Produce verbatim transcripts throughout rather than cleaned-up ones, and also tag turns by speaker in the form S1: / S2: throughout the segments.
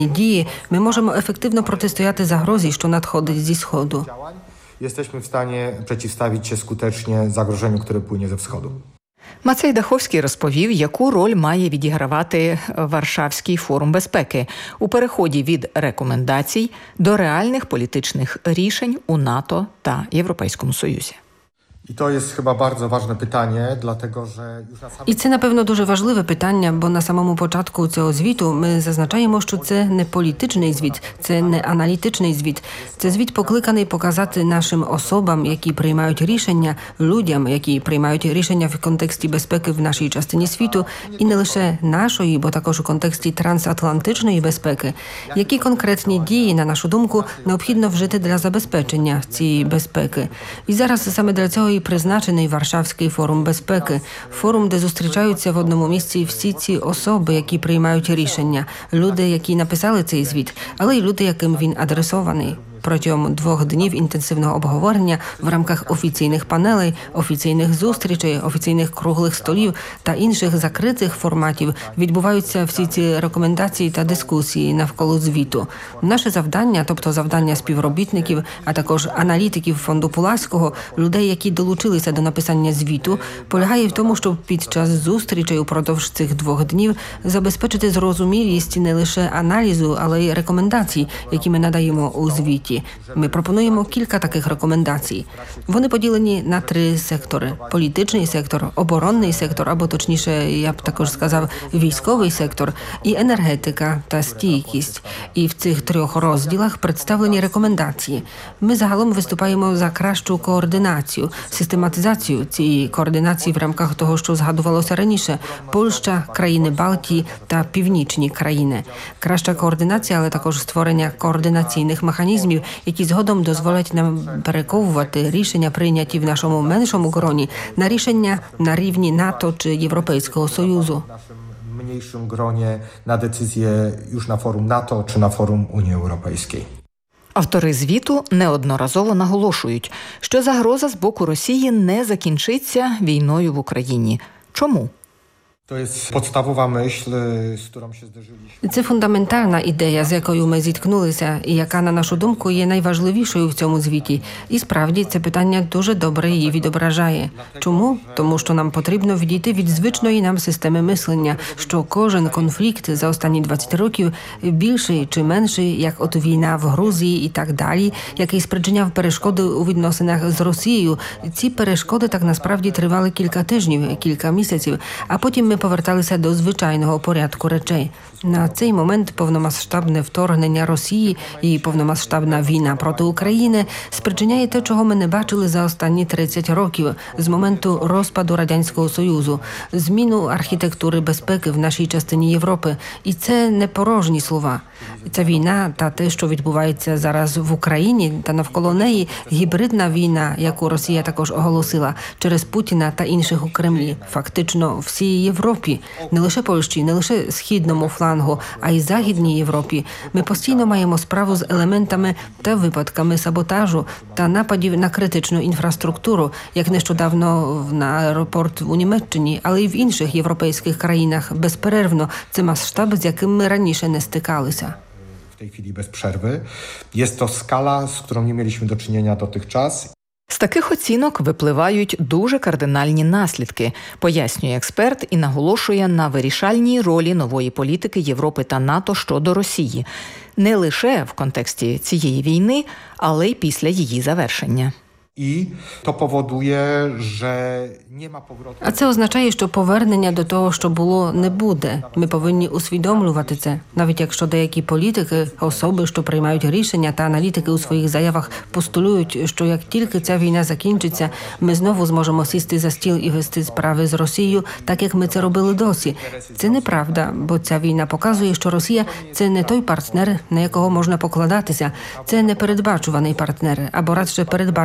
S1: дії ми можемо ефективно протистояти загрозі, що надходить зі Сходу.
S2: Jesteśmy w stanie przeciwstawić się skutecznie zagrożeniu, które płynie ze wschodu.
S3: Мацей Даховський розповів, яку роль має відігравати Варшавський форум безпеки у переході від рекомендацій до реальних політичних рішень у НАТО та Європейському Союзі.
S2: I to jest chyba bardzo ważne pytanie, dlatego że już na samym...
S1: І це, напевно, дуже важливе питання, бо на самому початку цього звіту ми зазначаємо, що це не політичний звіт, це не аналітичний звіт. Це звіт покликаний показати нашим особам, які приймають рішення, людям, які приймають рішення в контексті безпеки в нашій частині світу, і не лише нашої, бо також у контексті трансатлантичної безпеки, які конкретні дії, на нашу думку, необхідно вжити для забезпечення цієї безпеки. І зараз саме для цього і призначений Варшавський форум безпеки. Форум, де зустрічаються в одному місці всі ці особи, які приймають рішення. Люди, які написали цей звіт, але й люди, яким він адресований. Протягом двох днів інтенсивного обговорення в рамках офіційних панелей, офіційних зустрічей, офіційних круглих столів та інших закритих форматів відбуваються всі ці рекомендації та дискусії навколо звіту. Наше завдання, тобто завдання співробітників, а також аналітиків фонду Пуласького, людей, які долучилися до написання звіту, полягає в тому, щоб під час зустрічей упродовж цих двох днів забезпечити зрозумілість не лише аналізу, але й рекомендацій, які ми надаємо у звіті. Ми пропонуємо кілька таких рекомендацій. Вони поділені на три сектори. Політичний сектор, оборонний сектор, або точніше, я б також сказав, військовий сектор, і енергетика та стійкість. І в цих трьох розділах представлені рекомендації. Ми загалом виступаємо за кращу координацію, систематизацію цієї координації в рамках того, що згадувалося раніше. Польща, країни Балтії та північні країни. Краща координація, але також створення координаційних механізмів, які згодом дозволять нам перековувати рішення, прийняті в нашому меншому гроні, на рішення на рівні НАТО чи Європейського Союзу.
S2: W mniejszym gronie na decyzje już na forum NATO czy na forum Unii Europejskiej.
S3: Автори звіту неодноразово наголошують, що загроза з боку Росії не закінчиться війною в Україні. Чому?
S2: To jest podstawowa myśl, z którą się zderzyliśmy.
S1: Це фундаментальна ідея, з якою ми зіткнулися, і яка, на нашу думку, є найважливішою в цьому звіті. І справді, це питання дуже добре її відображає. Чому? Тому що нам потрібно відійти від звичної нам системи мислення, що кожен конфлікт за останні двадцять років, більший чи менший, як от війна в Грузії і так далі, який спричиняв перешкоди у відносинах з Росією, ці перешкоди так насправді тривали кілька тижнів, кілька місяців, а потім ми поверталися до звичайного порядку речей. На цей момент повномасштабне вторгнення Росії і повномасштабна війна проти України спричиняє те, чого ми не бачили за останні тридцять років, з моменту розпаду Радянського Союзу, зміну архітектури безпеки в нашій частині Європи. І це не порожні слова. Ця війна та те, що відбувається зараз в Україні та навколо неї, гібридна війна, яку Росія також оголосила через Путіна та інших у Кремлі, фактично всій Європі, не лише Польщі, не лише східному флангу, а й Західній Європі. Ми постійно маємо справу з елементами та випадками саботажу та нападів на критичну інфраструктуру, як нещодавно на аеропорт у Німеччині, але й в інших європейських країнах безперервно. Це масштаб, з яким ми раніше не стикалися.
S2: W tej chwili bez przerwy. Jest to skala, z którą nie mieliśmy do czynienia dotychczas.
S3: З таких оцінок випливають дуже кардинальні наслідки, пояснює експерт і наголошує на вирішальній ролі нової політики Європи та НАТО щодо Росії. Не лише в контексті цієї війни, але й після її завершення.
S2: I to powoduje, że nie ma powrotu.
S1: А це означає, що повернення до того, що було, не буде. Ми повинні усвідомлювати це. Навіть якщо деякі політики, особи, що приймають рішення та аналітики у своїх заявах постулюють, що як тільки ця війна закінчиться, ми знову зможемо сісти за стіл і вести справи з Росією, так як ми це робили досі. Це неправда, бо ця війна показує, що Росія – це не той партнер, на якого можна покладатися. Це непередбачуваний партнер, або радше передбачуваний у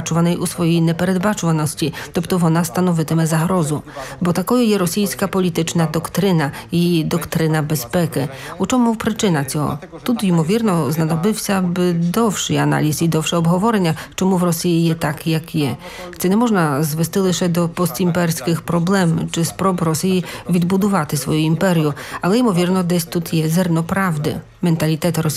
S1: у своїй непередбачуваності, тобто вона становитиме загрозу. Бо такою є російська політична доктрина, її доктрина безпеки. У чому причина цього? Тут, ймовірно, знадобився б довший аналіз і довше обговорення, чому в Росії є так, як є. Це не можна звести лише до постімперських проблем чи спроб Росії відбудувати свою імперію, але, ймовірно, десь тут є зерно правди. Менталітет